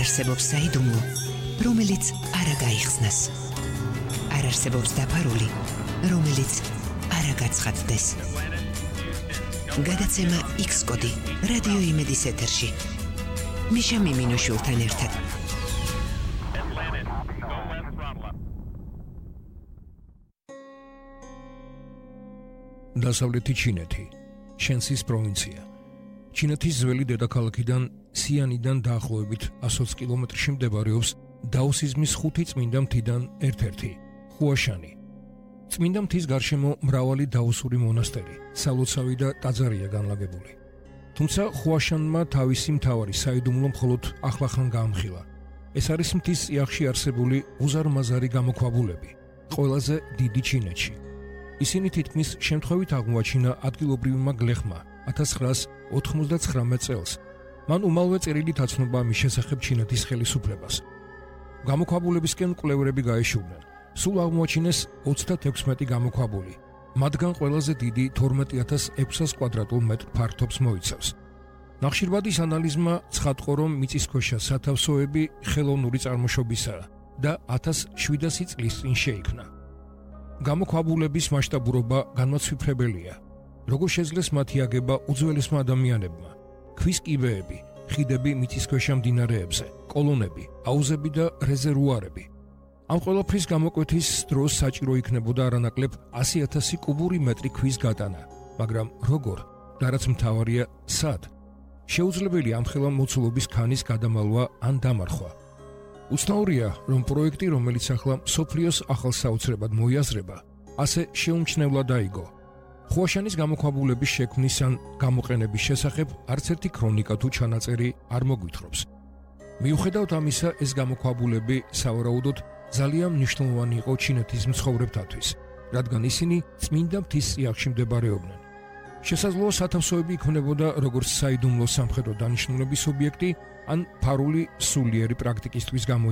არსებობს საიდუმლო, რომელიც არ გაიხსნას. არ არსებობს დაფარული, რომელიც არ გაცხადდეს. გადაცემა X-კოდი რადიო იმედის ეთერში. მიშა მიმინოშვილთან ერთად. დასავლეთი ჩინეთი, შენსის პროვინცია. ჩინეთის ძველი დედაქალაქიდან სიანიდან დაახლოებით 120 კილომეტრში მდებარეობს დაოსიზმის 5 წმინდა მთიდან ერთ-ერთი, ხუაშანი. წმინდა მთის გარშემო მრავალი დაოსური მონასტერი, სალოცავი და ტაძარია განლაგებული. თუმცა ხუაშანმა თავისი მთავარი საიდუმლო მხოლოდ ახლახან გაამხილა. ეს არის მთის წიაღში არსებული უზარმაზარი გამოქვაბულები, ყველაზე დიდი ჩინეთში. ისინი თითქმის შემთხვევით აღმოაჩინა ადგილობრივმა გლეხმა 1999 წელს. მან უმალვე წერილით აცნობა მის შესახებ ჩინეთის ხელისუფლებას. გამოქვაბულებისკენ მკვლევრები გაეშურნენ. სულ აღმოაჩინეს 36 გამოქვაბული. მათგან ყველაზე დიდი 12600 კვადრატულ მეტრ ფართობს მოიცავს. ნახშირბადის ანალიზმა ცხადყო, რომ მიწისქვეშა სათავსოები ხელოვნური წარმოშობისაა და 1700 წლის წინ შეიქმნა. გამოქვაბულების მასშტაბურობა განმაცვიფრებელია. როგორ შეძლეს მათი აგება უძველესმა ადამიანებმა? ქვის კიბეები, ხიდები მიწისქვეშა მდინარეებზე, კოლონები, აუზები და რეზერვუარები. ამ ყველაფრის გამოკვეთის დროს საჭირო იქნებოდა არანაკლებ 100,000 კუბური მეტრი ქვის გატანა, მაგრამ როგორ და რაც მთავარია, სად? შეუძლებელია ამხელა მოცულობის ქანის გადამალვა ან დამარხვა. უცნაურია, რომ პროექტი, რომელიც ახლა მსოფლიოს ახალ საოცრებად მოიაზრება, ასე შეუმჩნევლად დაიგო. ხუაშანის გამოქვაბულების შექმნის ან გამოყენების შესახებ არც ერთი ქრონიკა თუ ჩანაწერი არ მოგვითხრობს. მიუხედავად ამისა, ეს გამოქვაბულები სავარაუდოდ ძალიან მნიშვნელოვანი იყო ჩინეთის მცხოვრებთათვის, რადგან ისინი წმინდა მთის წიაღში მდებარეობდნენ. შესაძლოა სათავსოები იქმნებოდა როგორც საიდუმლო სამხედრო დანიშნულების ობიექტი, ან ფარული სულიერი პრაქტიკისთვის